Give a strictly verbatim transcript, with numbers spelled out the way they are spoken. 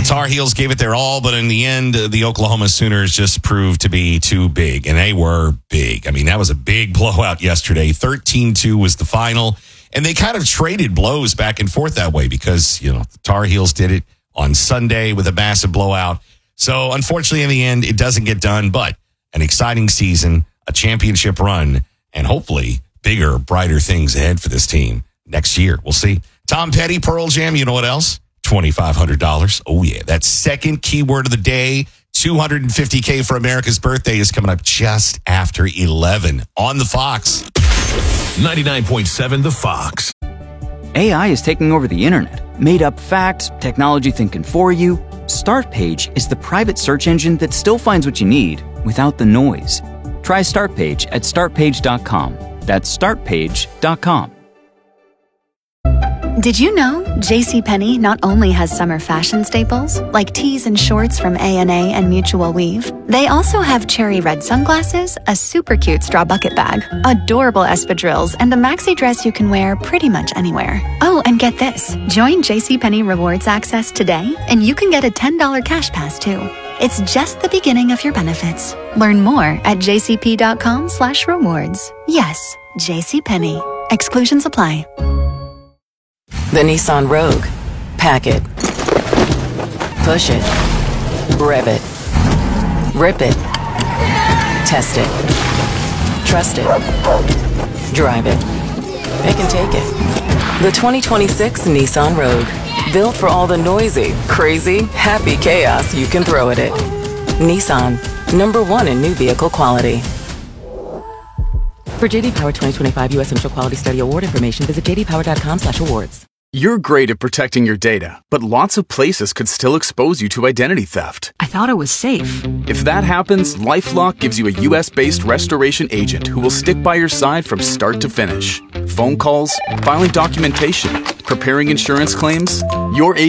Tar Heels gave it their all, but in the end, uh, the Oklahoma Sooners just proved to be too big, and they were big. I mean, that was a big blowout yesterday. thirteen two was the final, and they kind of traded blows back and forth that way because, you know, the Tar Heels did it on Sunday with a massive blowout. So, unfortunately, in the end, it doesn't get done, but an exciting season, a championship run, and hopefully bigger, brighter things ahead for this team next year. We'll see. Tom Petty, Pearl Jam, you know what else? twenty-five hundred dollars. Oh, yeah. That second keyword of the day, two hundred fifty thousand for America's birthday, is coming up just after eleven on the Fox. ninety-nine point seven The Fox. A I is taking over the internet. Made up facts, technology thinking for you. Startpage is the private search engine that still finds what you need without the noise. Try Startpage at start page dot com. That's start page dot com. Did you know JCPenney not only has summer fashion staples, like tees and shorts from A and A and Mutual Weave, they also have cherry red sunglasses, a super cute straw bucket bag, adorable espadrilles, and a maxi dress you can wear pretty much anywhere. Oh, and get this. Join JCPenney Rewards Access today, and you can get a ten dollars cash pass, too. It's just the beginning of your benefits. Learn more at jcp.com slash rewards. Yes, JCPenney. Exclusions apply. The Nissan Rogue. Pack it. Push it. Rev it. Rip it. Test it. Trust it. Drive it. It can take it. The twenty twenty-six Nissan Rogue. Built for all the noisy, crazy, happy chaos you can throw at it. Nissan. Number one in new vehicle quality. For J D Power twenty twenty-five U S Initial Quality Study Award information, visit j d power dot com slash awards. You're great at protecting your data, but lots of places could still expose you to identity theft. I thought it was safe. If that happens, LifeLock gives you a U S-based restoration agent who will stick by your side from start to finish. Phone calls, filing documentation, preparing insurance claims, your agent